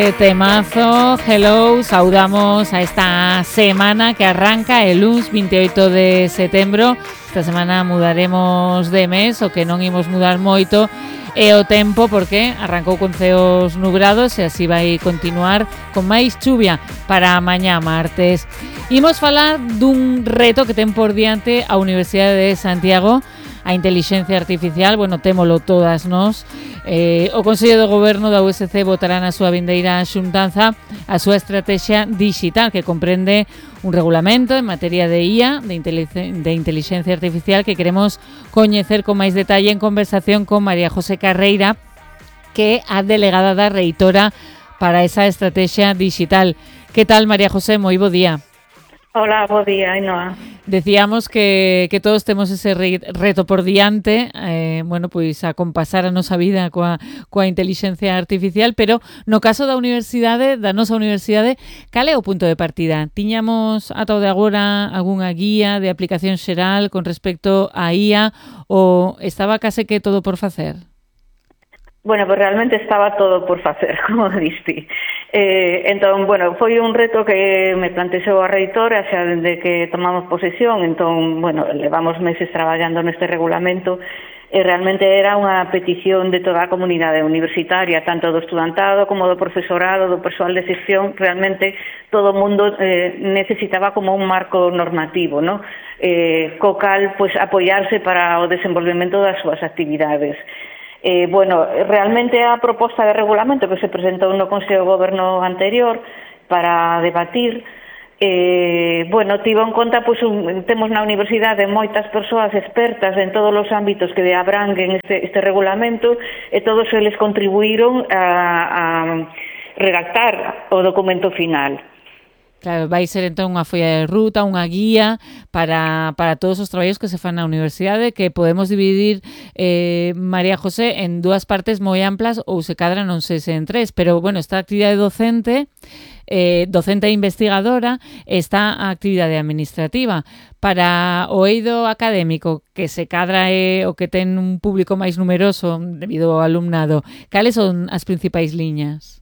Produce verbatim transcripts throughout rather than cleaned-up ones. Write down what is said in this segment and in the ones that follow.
Temazo, hello, saudamos a esta semana que arranca el lunes veintiocho de setembro. Esta semana mudaremos de mes, o que non imos mudar moito, e o tempo, porque arrancou con ceos nubrados e así vai continuar con máis chuvia para mañá martes. Imos falar dun reto que ten por diante a Universidade de Santiago, a inteligencia artificial. Bueno, témolo todas nós. Eh, o Consello de Goberno da U S C votará na súa vindeira xuntanza a súa estrategia digital, que comprende un regulamento en materia de I A, de, inteligencia, de inteligencia artificial, que queremos coñecer con máis detalle en conversación con María José Carreira, que é a delegada da reitora para esa estrategia digital. Que tal, María José? Moi bo día. Hola, bo día, Ainhoa. Decíamos que, que todos temos ese reto por diante, eh, bueno, pois a compasar a nosa vida coa, coa inteligencia artificial, pero no caso da universidade, da nosa universidade, cal é o punto de partida? Tiñamos ata o de agora algunha guía de aplicación xeral con respecto a I A, ou estaba case que todo por facer? Bueno, pues realmente estaba todo por facer, como diste. Eh, entón, bueno, foi un reto que me plantexou a reitora xa dende que tomamos posesión. Entón, bueno, levamos meses traballando neste regulamento e realmente era unha petición de toda a comunidade universitaria, tanto do estudantado como do profesorado, do persoal de xestión. Realmente todo o mundo eh, necesitaba como un marco normativo, ¿no? Eh, co cal, pues, apoiarse para o desenvolvemento das súas actividades. Eh, bueno, realmente a proposta de regulamento que se presentou no Consello de Goberno anterior para debatir, eh, bueno, tivo en conta, pues, un, temos na universidade moitas persoas expertas en todos os ámbitos que abranguen este, este regulamento, e todos eles contribuíron a, a redactar o documento final. Claro, vai ser entón unha folla de ruta, unha guía para, para todos os traballos que se fan na universidade, que podemos dividir, eh, María José, en dúas partes moi amplas, ou se cadra non sei se en tres, pero, bueno, esta actividade docente, eh, docente e investigadora, está a actividade administrativa. Para o eido académico, que se cadra é o que ten un público máis numeroso debido ao alumnado, cales son as principais liñas?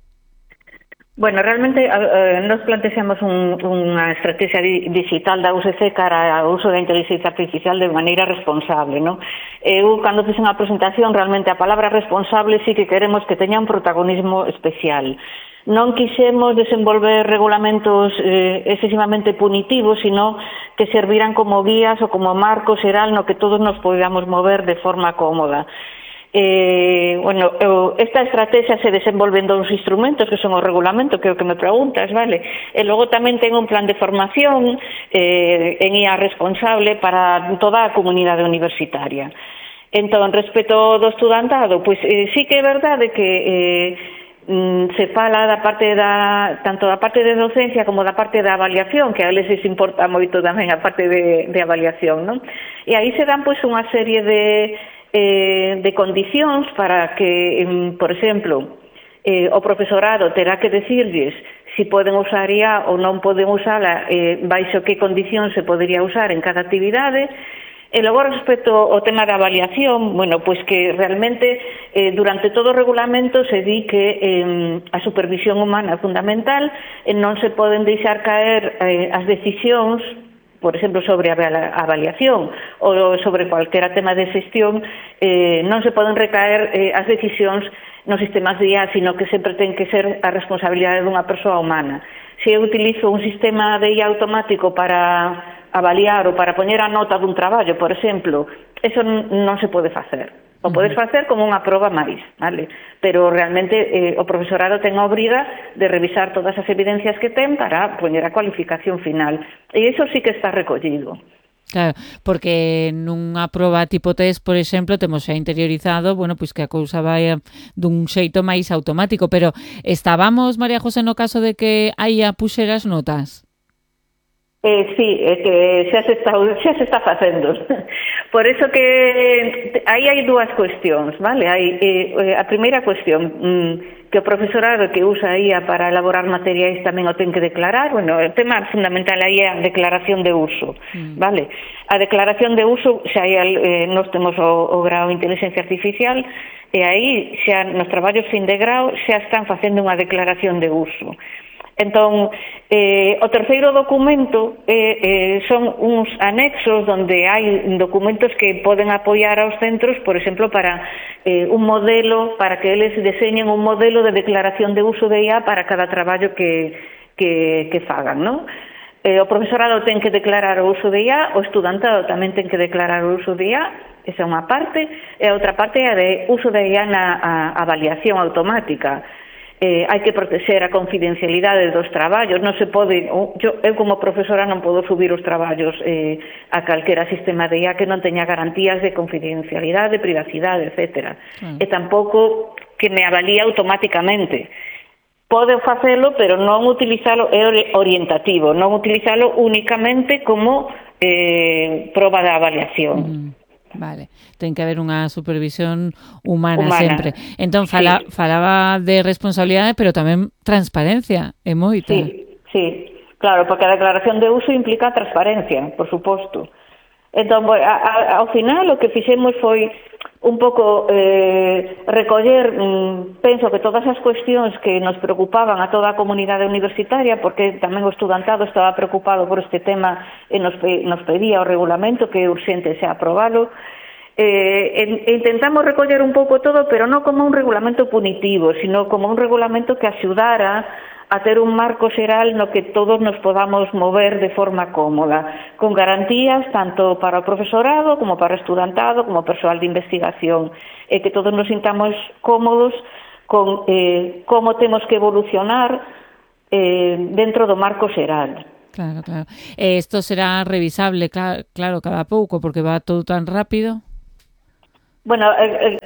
Bueno, realmente eh, nos plantexamos un, unha estrategia di, digital da U S C cara ao uso da inteligencia artificial de maneira responsable, ¿no? Eu, cando fixe unha presentación, realmente a palabra responsable sí que queremos que teña un protagonismo especial. Non quixemos desenvolver regulamentos eh, excesivamente punitivos, sino que serviran como guías ou como marco xeral no que todos nos podamos mover de forma cómoda. Eh, bueno, esta estrategia se desenvolve en dous instrumentos que son o regulamento, que é o que me preguntas, vale? E logo tamén ten un plan de formación eh, en I A responsable para toda a comunidade universitaria. Entón, respecto do estudantado, pois eh, sí que é verdade que eh, se fala da parte da, tanto da parte de docencia como da parte da avaliación, que a eles les importa moito tamén a parte de, de avaliación, non? E aí se dan, pois, unha serie de Eh, de condicións para que, eh, por exemplo, eh, o profesorado terá que decirlles si poden usar I A ou non poden usala, eh, baixo que condicións se podría usar en cada actividade. E logo, respecto ao tema da avaliación, bueno, pois que realmente eh, durante todo o regulamento se di que eh, a supervisión humana é fundamental, e non se poden deixar caer eh, as decisións, por exemplo, sobre a avaliación ou sobre cualquier tema de xestión, eh, non se poden recaer eh, as decisións nos sistemas de I A, sino que sempre ten que ser a responsabilidade dunha persoa humana. Se eu utilizo un sistema de I A automático para avaliar ou para poñer a nota dun traballo, por exemplo, eso non se pode facer. O podes facer como unha proba máis, vale? Pero realmente eh, o profesorado ten a obriga de revisar todas as evidencias que ten para poñer a cualificación final. E iso sí que está recollido. Claro, porque nunha proba tipo test, por exemplo, temos xa interiorizado, bueno, pois que a cousa vai dun xeito máis automático, pero estábamos, María José, no caso de que aí a puxer as notas? Eh, sí, é que xa se está, xa se está facendo. Por eso que aí hai dúas cuestións, vale? Hai, eh, a primeira cuestión, mm, que o profesorado que usa a I A para elaborar materiais tamén o ten que declarar. Bueno, o tema fundamental aí é a declaración de uso, mm. vale? A declaración de uso, xa hai, eh, nós temos o, o grau de inteligencia artificial, e aí xa nos traballos fin de grau xa están facendo unha declaración de uso. Entón, eh, o terceiro documento eh, eh, son uns anexos onde hai documentos que poden apoiar aos centros, por exemplo, para eh, un modelo, para que eles deseñen un modelo de declaración de uso de I A para cada traballo que, que, que fagan, non? Eh, o profesorado ten que declarar o uso de I A, o estudantado tamén ten que declarar o uso de I A, esa é unha parte, e a outra parte é a de uso de I A na a, avaliación automática. Eh, hai que proteger a confidencialidade dos traballos, non se pode, yo, eu como profesora non podo subir os traballos eh, a calquera sistema de I A que non teña garantías de confidencialidade, de privacidade, etcétera. Mm. E tampouco que me avalía automáticamente. Pode facelo, pero non utilizalo, é orientativo, non utilizalo únicamente como eh, proba de avaliación. Mm. Vale, ten que haber unha supervisión humana, humana. sempre. Entón, fala, sí. falaba de responsabilidade, pero tamén transparencia, é moita. Sí, sí, claro, porque a declaración de uso implica transparencia, por suposto. Entón, a, a, ao final, o que fixemos foi un pouco eh, recoller, mm, penso que todas as cuestións que nos preocupaban a toda a comunidade universitaria, porque tamén o estudantado estaba preocupado por este tema e nos, nos pedía o regulamento, que é urxente xa aprobalo. Eh, e intentamos recoller un pouco todo, pero non como un regulamento punitivo, sino como un regulamento que axudara a ter un marco xeral no que todos nos podamos mover de forma cómoda, con garantías tanto para o profesorado, como para o estudantado, como persoal de investigación, e que todos nos sintamos cómodos con eh, como temos que evolucionar eh, dentro do marco xeral. Claro, claro. Eh, esto será revisable, claro, claro, cada pouco, porque va todo tan rápido. Bueno, eu,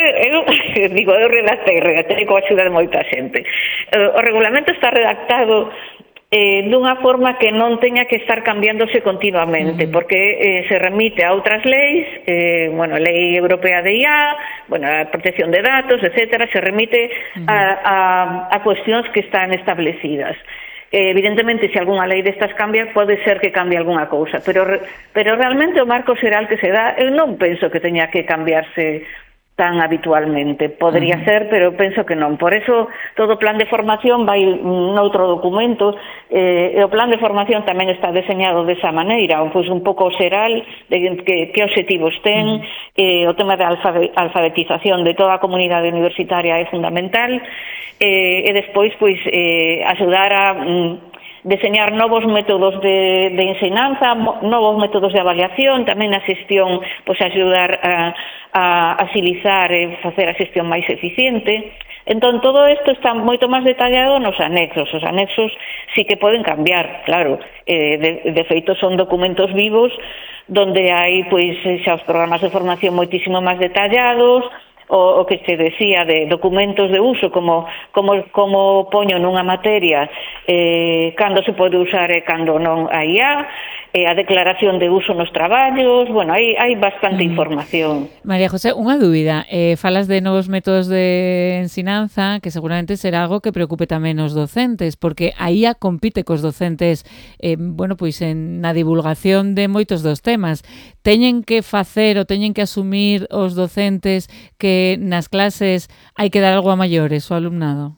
eu digo, eu redactei, redactei coa axuda de moita xente. O regulamento está redactado eh, dunha forma que non teña que estar cambiándose continuamente, uh-huh. porque eh, se remite a outras leis, eh, bueno, a Lei Europea de I A, bueno, a protección de datos, etcétera, se remite uh-huh. a, a, a cuestións que están establecidas. Eh, evidentemente, se algunha lei destas cambia, pode ser que cambie algunha cousa, pero, pero realmente o marco xeral que se dá, eu non penso que teña que cambiarse tan habitualmente. Podría uh-huh. ser, pero penso que non. Por eso, todo o plan de formación vai noutro documento, eh, e o plan de formación tamén está deseñado desa maneira, pois un pouco xeral, de que, que obxectivos ten, uh-huh. eh, o tema da alfabetización de toda a comunidade universitaria é fundamental, eh, e despois, pois, eh, axudar a mm, deseñar novos métodos de, de ensinanza, novos métodos de avaliación, tamén a xestión, pois, axudar a, a agilizar e facer a xestión máis eficiente. Entón, todo isto está moito máis detallado nos anexos. Os anexos sí que poden cambiar, claro. Eh, de, de feito, son documentos vivos donde hai, pois, xa os programas de formación moitísimo máis detallados, o, o que se decía de documentos de uso, como, como, como poño nunha materia, eh, cando se pode usar e cando non a I A, eh, a declaración de uso nos traballos, bueno, hai, hai bastante mm. información. María José, unha dúbida, eh, falas de novos métodos de ensinanza, que seguramente será algo que preocupe tamén os docentes, porque a I A compite cos docentes, eh, bueno, pois en, na divulgación de moitos dos temas. Teñen que facer ou teñen que asumir os docentes que nas clases hai que dar algo a maiores o alumnado?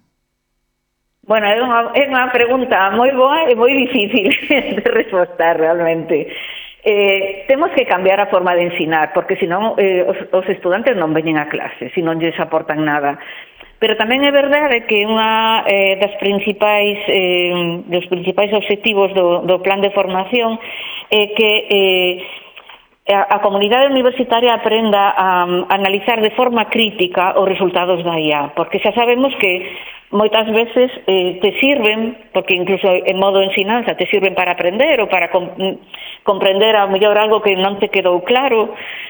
Bueno, é unha, é unha pregunta moi boa e moi difícil de respostar realmente. Eh, temos que cambiar a forma de ensinar, porque senón eh, os, os estudantes non veñen a clase, se non lles aportan nada. Pero tamén é verdade que unha eh, das principais eh, dos principais obxectivos do, do plan de formación é que eh, a comunidade universitaria aprenda a, a analizar de forma crítica os resultados da I A, porque xa sabemos que moitas veces eh, te sirven, porque incluso en modo ensinanza te sirven para aprender ou para com, comprender ao mellor algo que non te quedou claro,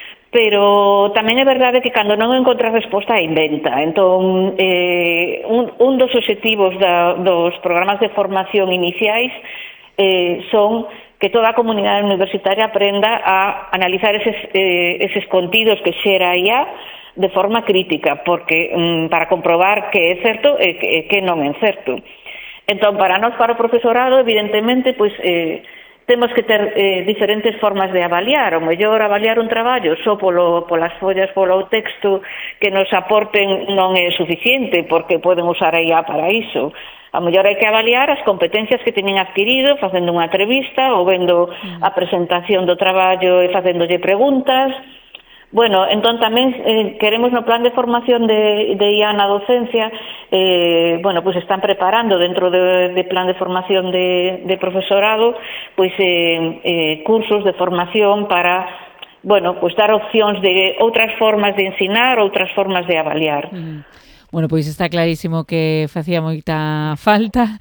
pero tamén é verdade que cando non encontras resposta inventa. Entón, eh, un, un dos obxectivos da, dos programas de formación iniciais eh, son que toda a comunidade universitaria aprenda a analizar eses, eh, eses contidos que xera a I A de forma crítica, porque mm, para comprobar que é certo e que, que non é certo. Entón, para nós, para o profesorado, evidentemente, pois, eh, temos que ter eh, diferentes formas de avaliar. O mellor avaliar un traballo só polo, polas follas, polo texto que nos aporten non é suficiente, porque poden usar a I A para iso. A mellor hai que avaliar as competencias que teñen adquirido facendo unha entrevista ou vendo a presentación do traballo e facéndolle preguntas. Bueno, entón tamén eh, queremos no plan de formación de, de I A na docencia, eh, bueno, pues están preparando dentro de, de plan de formación de, de profesorado, pues eh, eh, cursos de formación para, bueno, pues dar opcións de outras formas de ensinar, outras formas de avaliar. Mm. Bueno, pois está clarísimo que facía moita falta,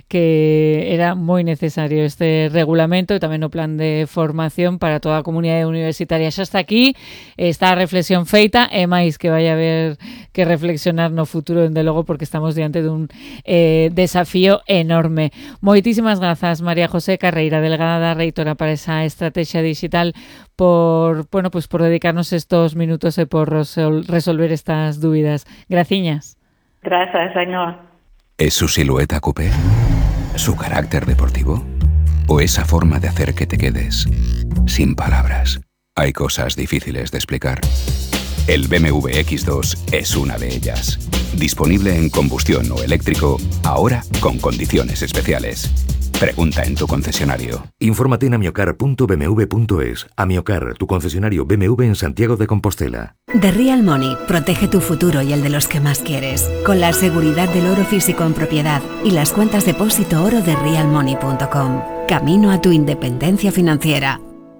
que era moi necesario este regulamento e tamén o plan de formación para toda a comunidade universitaria. Xa está aquí, está a reflexión feita e máis que vai haber que reflexionar no futuro, dende logo, porque estamos diante dun eh, desafío enorme. Moitísimas grazas, María José Carreira, delegada reitora para esa estrategia digital, por, bueno, pues por dedicarnos estos minutos e por resol- resolver estas dúbidas. Graciñas. Gracias, Ainhoa. ¿Es su silueta coupé? ¿Su carácter deportivo? ¿O esa forma de hacer que te quedes sin palabras? Hay cosas difíciles de explicar. El B M W X dos es una de ellas. Disponible en combustión o eléctrico, ahora con condiciones especiales. Pregunta en tu concesionario. Infórmate en amiocar punto b m w punto es. Amiocar, tu concesionario B M W en Santiago de Compostela. The Real Money protege tu futuro y el de los que más quieres, con la seguridad del oro físico en propiedad y las cuentas depósito oro de real money punto com. Camino a tu independencia financiera.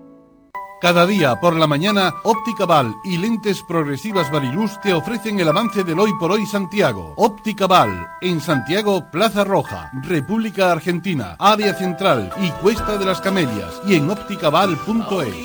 Cada día por la mañana, Óptica Val y Lentes Progresivas Variluz te ofrecen el avance del Hoy por Hoy Santiago. Óptica Val, en Santiago, Plaza Roja, República Argentina, Área Central y Cuesta de las Camelias, y en óptica val punto es.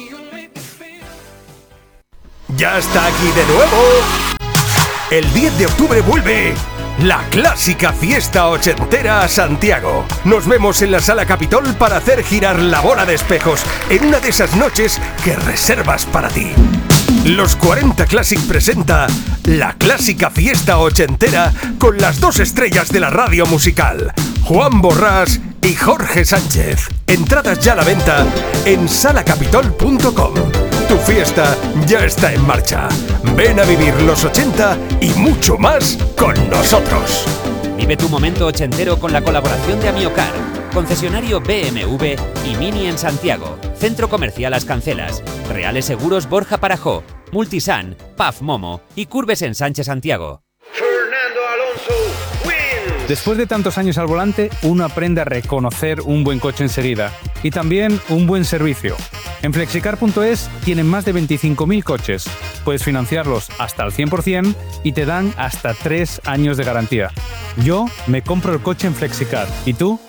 ¡Ya está aquí de nuevo! El diez de octubre vuelve la clásica fiesta ochentera a Santiago. Nos vemos en la Sala Capitol para hacer girar la bola de espejos en una de esas noches que reservas para ti. Los cuarenta Classic presenta la clásica fiesta ochentera con las dos estrellas de la radio musical, Juan Borrás y Jorge Sánchez. Entradas ya a la venta en sala capitol punto com. Tu fiesta ya está en marcha. Ven a vivir los ochenta y mucho más con nosotros. Vive tu momento ochentero con la colaboración de Amiocar, concesionario B M W y Mini en Santiago, Centro Comercial Las Cancelas, Reales Seguros Borja Parajó, Multisan, P A F Momo y Curves en Sánchez Santiago. Fernando Alonso wins. Después de tantos años al volante, uno aprende a reconocer un buen coche enseguida y también un buen servicio. En flexicar punto es tienen más de veinticinco mil coches. Puedes financiarlos hasta el cien por ciento y te dan hasta tres años de garantía. Yo me compro el coche en Flexicar. ¿Y tú?